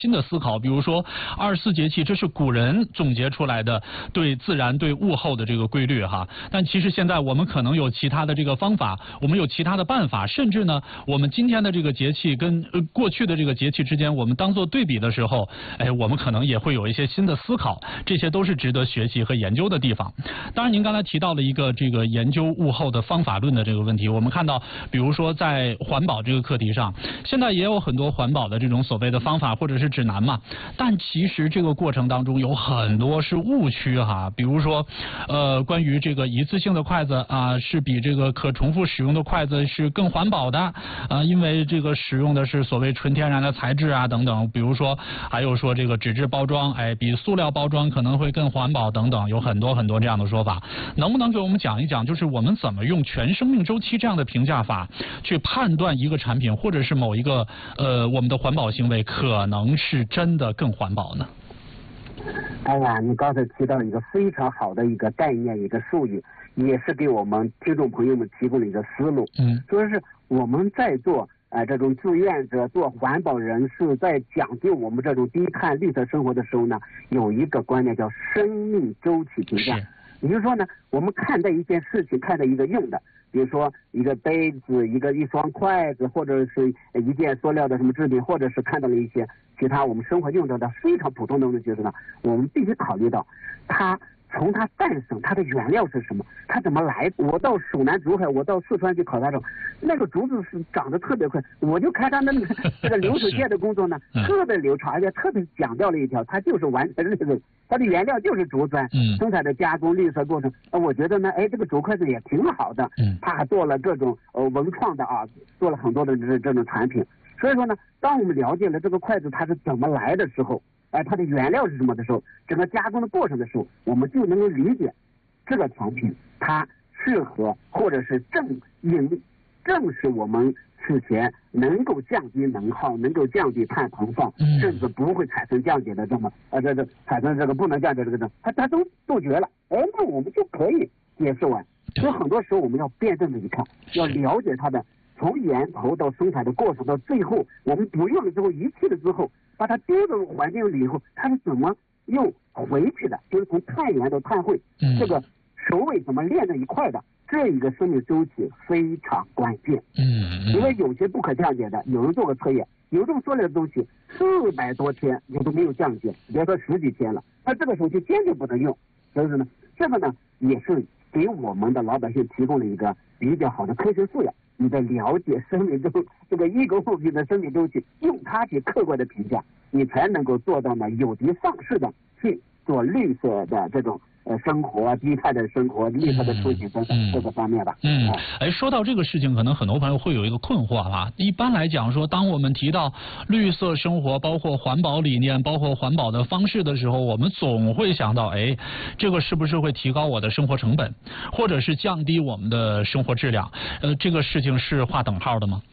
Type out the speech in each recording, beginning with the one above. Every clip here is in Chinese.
新的思考，比如说24节气，这是古人总结出来的对自然、对物候的这个规律哈。但其实现在我们可能有其他的这个方法，我们有其他的办法，甚至呢，我们今天的这个节气跟过去的这个节气之间，我们当做对比的时候，我们可能也会有一些新的思考，这些都是值得学习和研究的地方。当然，您刚才提到了一个这个研究物候的方法论的这个问题，我们看到，比如说在环保这个课题上，现在也有很多环保的这种所谓的方法或者是指南嘛，但其实这个过程当中有很多是误区哈，比如说，关于这个一次性的筷子啊，是比这个可重复使用的筷子是更环保的啊，因为这个使用的是所谓纯天然的材质啊等等，比如说还有说这个纸质包装，比塑料包装可能会更环保等等，有很多很多这样的说法。能不能给我们讲一讲，就是我们怎么用全生命周期这样的评价法去判断一个产品或者是某一个我们的环保行为可能是真的更环保呢？ 哎呀，你刚才提到一个非常好的一个概念，一个术语，也是给我们听众朋友们提供了一个思路。说是我们在做这种志愿者、做环保人士，在讲究我们这种低碳绿色生活的时候呢，有一个观念叫生命周期评价。也就是说呢，我们看待一件事情，看待一个用的，比如说一个杯子、一双筷子，或者是一件塑料的什么制品，或者是看到了一些其他我们生活用到的非常普通的东西呢，我们必须考虑到它从它诞生，它的原料是什么，它怎么来。我到蜀南竹海，我到四川去考察的时候，那个竹子是长得特别快，我就看它那个这个流水线的工作呢，特别流畅，而且特别讲究了一条，它就是完全这个它的原料就是竹子，生产的加工绿色过程。我觉得呢，这个竹筷子也挺好的，它还做了各种文创的啊，做了很多的这种产品。所以说呢，当我们了解了这个筷子它是怎么来的时候，它的原料是什么的时候，整个加工的过程的时候，我们就能够理解这个产品它适合或者是正是我们此前能够降低能耗，能够降低碳排放，甚至不会产生降解的这么产生这个不能降解这个它都杜绝了，那我们就可以解释完。所以很多时候我们要辩证的一看，要了解它的从源头到生产的过程，到最后我们不用了之后，遗弃了之后，把它丢到环境里以后，它是怎么又回去的？就是从碳源到碳汇，这个首尾怎么连在一块的？这一个生命周期非常关键。因为有些不可降解的，有人做过测验，有种塑料的东西400多天也都没有降解，别说10几天了，那这个时候就坚决不能用。所以说呢，这个呢也是给我们的老百姓提供了一个比较好的科学素养。你的了解生命周这个一个物品的生命周期，用它去客观的评价，你才能够做到呢有的放矢的去做绿色的这种生活、低碳的生活、绿色的出行等等这个方面吧。 说到这个事情，可能很多朋友会有一个困惑哈。一般来讲说，当我们提到绿色生活，包括环保理念，包括环保的方式的时候，我们总会想到，这个是不是会提高我的生活成本，或者是降低我们的生活质量？这个事情是划等号的吗？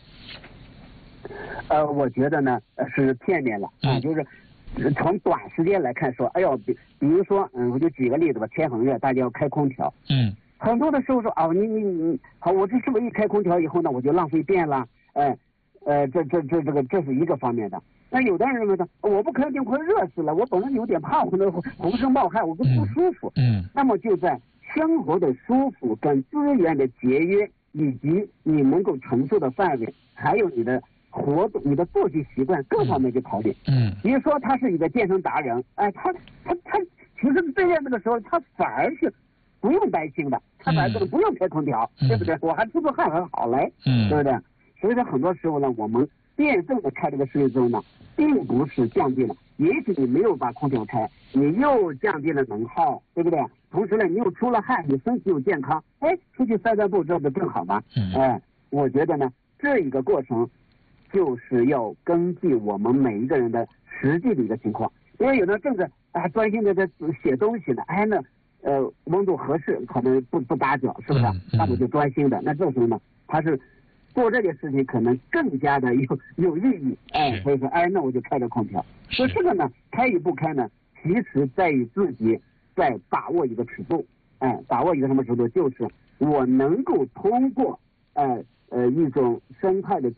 我觉得呢是片面了就是从短时间来看说，比如说我就举个例子吧，天很热，大家要开空调，很多的时候说你好，我这是不是一开空调以后呢，我就浪费电了？这是一个方面的。那有的人认为呢，我不开电快热死了，我本来有点怕，我那浑身冒汗，我不舒服。那么就在生活的舒服跟资源的节约，以及你能够承受的范围，还有你的活动、你的作息习惯各方面去考虑。比如说他是一个健身达人，他其实对待这个时候，他反而是不用担心的，他反而不用开空调，对不对？我还出汗很好嘞，对不对？所以说很多时候呢，我们辩证的看这个事情之后呢，并不是降低了，也许你没有把空调开，你又降低了能耗，对不对？同时呢，你又出了汗，你身体又健康，出去散散步，这不更好吗？我觉得呢，这一个过程就是要根据我们每一个人的实际的一个情况，因为有的正在专心的在写东西呢，温度合适，可能不打脚，是不是？那我就专心的，那这时候呢，他是做这件事情可能更加的有意义，所以说那我就开着空调。所以这个呢，开与不开呢，其实在于自己在把握一个尺度，把握一个什么尺度，就是我能够通过一种生态的